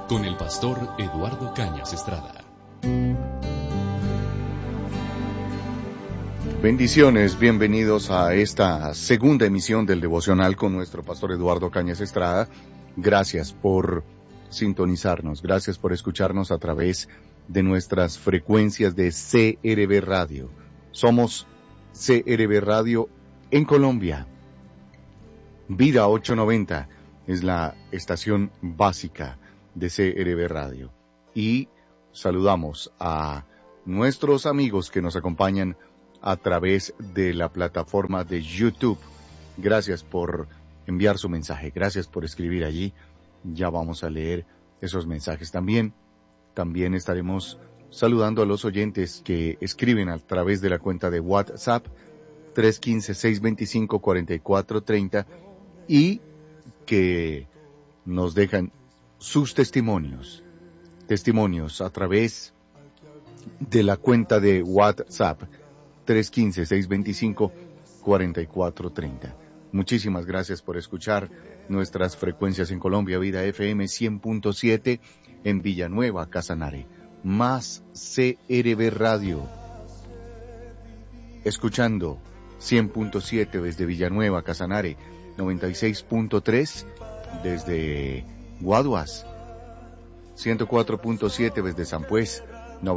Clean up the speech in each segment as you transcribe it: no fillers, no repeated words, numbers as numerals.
con el pastor Eduardo Cañas Estrada. Bendiciones, bienvenidos a esta segunda emisión del devocional con nuestro pastor Eduardo Cañas Estrada. Gracias por sintonizarnos, gracias por escucharnos a través de nuestras frecuencias de CRB Radio. Somos CRB Radio en Colombia. Vida 890 es la estación básica de CRB Radio. Y saludamos a nuestros amigos que nos acompañan a través de la plataforma de YouTube. Gracias por enviar su mensaje, gracias por escribir allí. Ya vamos a leer esos mensajes también. También estaremos saludando a los oyentes que escriben a través de la cuenta de WhatsApp 315-625-4430 y que nos dejan sus testimonios a través de la cuenta de WhatsApp 315-625-4430. Muchísimas gracias por escuchar nuestras frecuencias en Colombia. Vida FM 100.7 en Villanueva, Casanare. Más CRB Radio. Escuchando 100.7 desde Villanueva, Casanare. 96.3 desde Guaduas. 104.7 desde San Pues.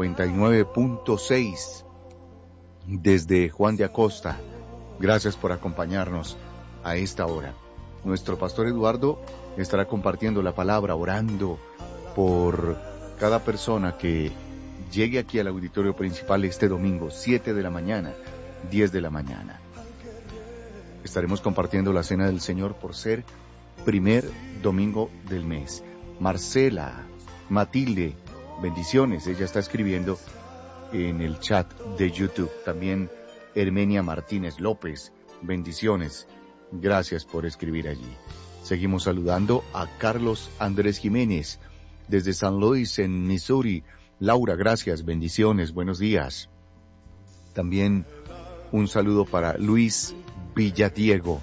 99.6 desde Juan de Acosta. Gracias por acompañarnos a esta hora. Nuestro pastor Eduardo estará compartiendo la palabra, orando por cada persona que llegue aquí al auditorio principal este domingo, 7 de la mañana, 10 de la mañana. Estaremos compartiendo la Cena del Señor por ser primer domingo del mes. Marcela, Matilde, bendiciones. Ella está escribiendo en el chat de YouTube. También Hermenia Martínez López, bendiciones. Gracias por escribir allí. Seguimos saludando a Carlos Andrés Jiménez desde San Luis en Missouri. Laura, gracias, bendiciones, buenos días. También un saludo para Luis Villadiego.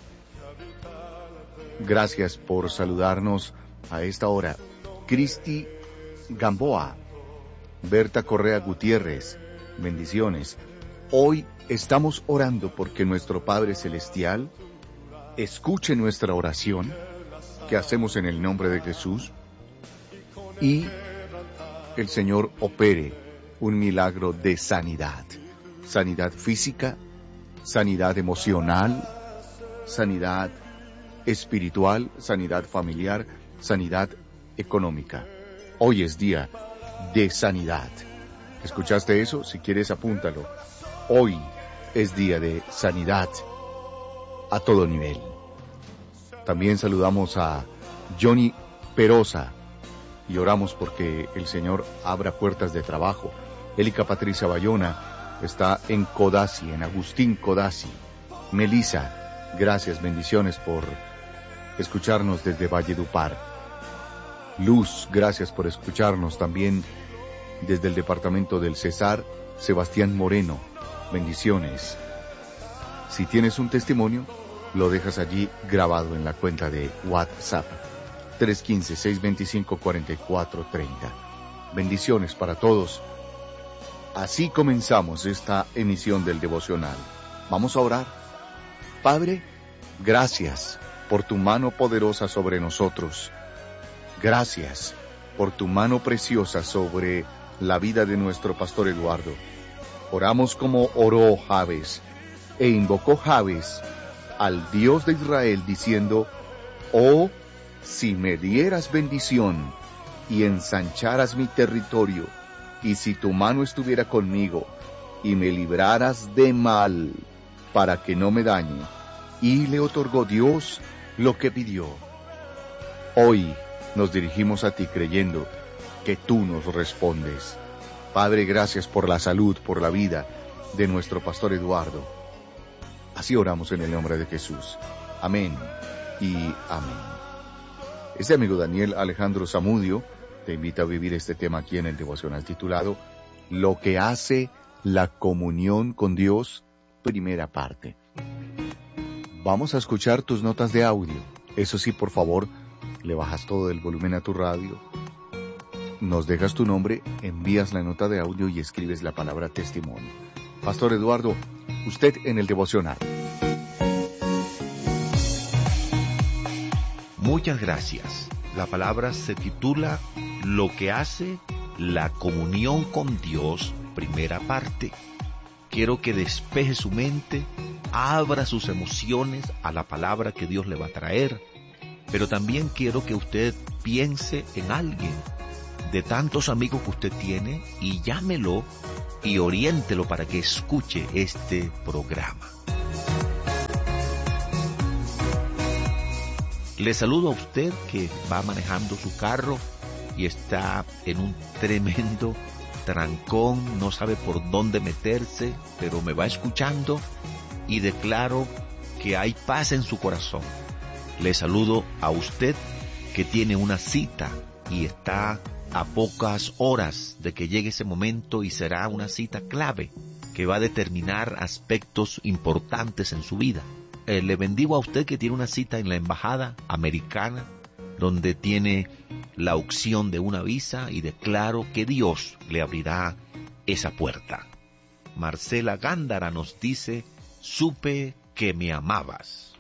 Gracias por saludarnos a esta hora. Cristi Gamboa, Berta Correa Gutiérrez, bendiciones. Hoy estamos orando porque nuestro Padre Celestial escuche nuestra oración que hacemos en el nombre de Jesús y el Señor opere un milagro de sanidad. Sanidad física, sanidad emocional, sanidad espiritual, sanidad familiar, sanidad económica. Hoy es día de sanidad. ¿Escuchaste eso? Si quieres, apúntalo. Hoy es día de sanidad a todo nivel. También saludamos a Johnny Perosa y oramos porque el Señor abra puertas de trabajo. Élica Patricia Bayona está en Codazzi, en Agustín Codazzi. Melissa, gracias, bendiciones por escucharnos desde Valledupar. Luz, gracias por escucharnos también desde el departamento del Cesar. Sebastián Moreno, bendiciones. Si tienes un testimonio, lo dejas allí grabado en la cuenta de WhatsApp 315-625-4430. Bendiciones para todos. Así comenzamos esta emisión del devocional. Vamos a orar. Padre, gracias por tu mano poderosa sobre nosotros. Gracias por tu mano preciosa sobre la vida de nuestro pastor Eduardo. Oramos como oró Jabes, e invocó Jabes al Dios de Israel diciendo: oh, si me dieras bendición y ensancharas mi territorio, y si tu mano estuviera conmigo y me libraras de mal para que no me dañe. Y le otorgó Dios lo que pidió. Hoy nos dirigimos a ti creyendo que tú nos respondes. Padre, gracias por la salud, por la vida de nuestro pastor Eduardo. Así oramos en el nombre de Jesús. Amén y amén. Este amigo Daniel Alejandro Zamudio te invita a vivir este tema aquí en el devocional titulado Lo que hace la comunión con Dios, primera parte. Vamos a escuchar tus notas de audio. Eso sí, por favor, le bajas todo el volumen a tu radio nos dejas tu nombre, envías la nota de audio y escribes la palabra testimonio. Pastor Eduardo, usted en el devocional. Muchas gracias. La palabra se titula Lo que hace la comunión con Dios, primera parte. Quiero que despeje su mente, abra sus emociones a la palabra que Dios le va a traer, pero también quiero que usted piense en alguien de tantos amigos que usted tiene y llámelo y oriéntelo para que escuche este programa. Le saludo a usted que va manejando su carro y está en un tremendo trancón, no sabe por dónde meterse, pero me va escuchando y declaro que hay paz en su corazón. Le saludo a usted que tiene una cita y está a pocas horas de que llegue ese momento y será una cita clave que va a determinar aspectos importantes en su vida. Le bendigo a usted que tiene una cita en la embajada americana donde tiene la opción de una visa y declaro que Dios le abrirá esa puerta. Marcela Gándara nos dice: supe que me amabas.